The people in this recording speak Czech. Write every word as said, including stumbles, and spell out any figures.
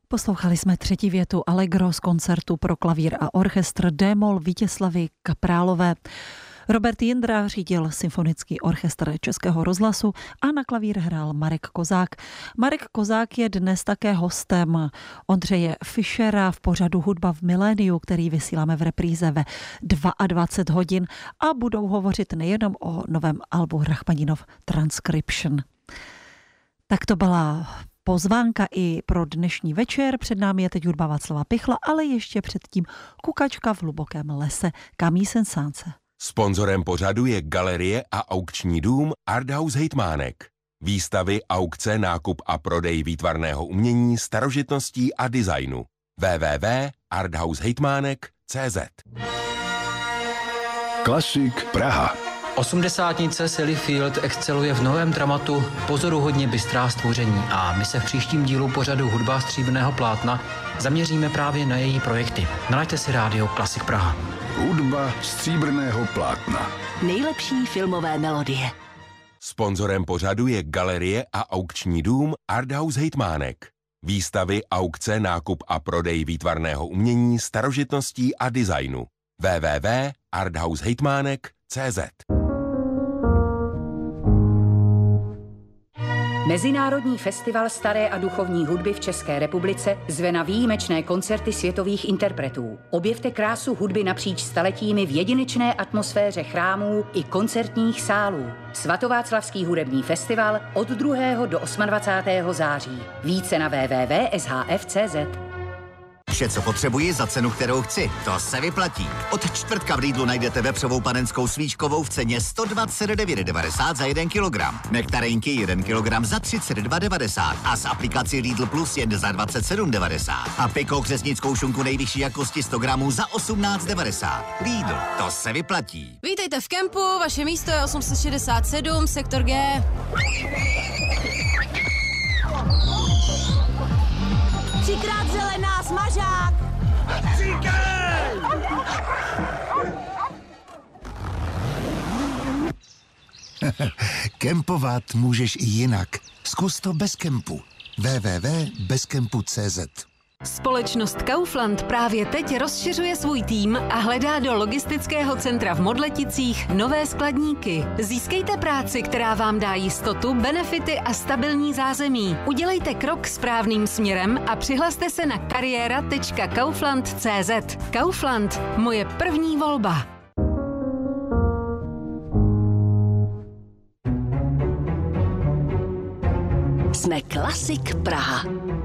Poslouchali jsme třetí větu Allegro z koncertu pro klavír a orchestr D-moll Vítězslavy Kaprálové. Robert Jindra řídil symfonický orchestr Českého rozhlasu a na klavír hrál Marek Kozák. Marek Kozák je dnes také hostem Ondřeje Fischera v pořadu Hudba v miléniu, který vysíláme v repríze ve dvacet dva hodin a budou hovořit nejenom o novém albu Rachmaninov Transcription. Tak to byla pozvánka i pro dnešní večer. Před námi je teď hudba Václava Pichla, ale ještě předtím Kukačka v hlubokém lese Camille Saint-Saëns. Sponzorem pořadu je galerie a aukční dům Arthouse Hejtmánek. Výstavy, aukce, nákup a prodej výtvarného umění, starožitností a designu. w w w tečka arthouse hejtmánek tečka cé zet. Klasik Praha. Osmdesátnice Sally Field exceluje v novém dramatu Pozoruhodně bystrá stvoření a my se v příštím dílu pořadu Hudba stříbrného plátna zaměříme právě na její projekty. Nalaďte si rádio Klasik Praha. Hudba stříbrného plátna. Nejlepší filmové melodie. Sponzorem pořadu je galerie a aukční dům Arthouse Hejtmánek. Výstavy, aukce, nákup a prodej výtvarného umění, starožitností a designu. w w w tečka arthouse hejtmánek tečka cé zet. Mezinárodní festival staré a duchovní hudby v České republice zve na výjimečné koncerty světových interpretů. Objevte krásu hudby napříč staletími v jedinečné atmosféře chrámů i koncertních sálů. Svatováclavský hudební festival od druhého do dvacátého osmého září. Více na w w w tečka s h f tečka cé zet. Vše, co potřebuji za cenu, kterou chci. To se vyplatí. Od čtvrtka v Lidlu najdete vepřovou panenskou svíčkovou v ceně sto dvacet devět devadesát za jeden kilogram. Nektarínky jeden kilogram za třicet dva devadesát a s aplikací Lidl Plus jen za dvacet sedm devadesát. A piko křesnickou šunku nejvyšší jakosti sto gramů za osmnáct devadesát. Lidl, to se vyplatí. Vítejte v kempu, vaše místo je osm set šedesát sedm, sektor G. Třikrát zelená, smažák! Kempovat můžeš i jinak. Zkus to bez kempu. w w w tečka bez kempu tečka cé zet. Společnost Kaufland právě teď rozšiřuje svůj tým a hledá do logistického centra v Modleticích nové skladníky. Získejte práci, která vám dá jistotu, benefity a stabilní zázemí. Udělejte krok správným směrem a přihlaste se na kariéra tečka kaufland tečka cé zet. Kaufland, moje první volba. Jsme Klasik Praha.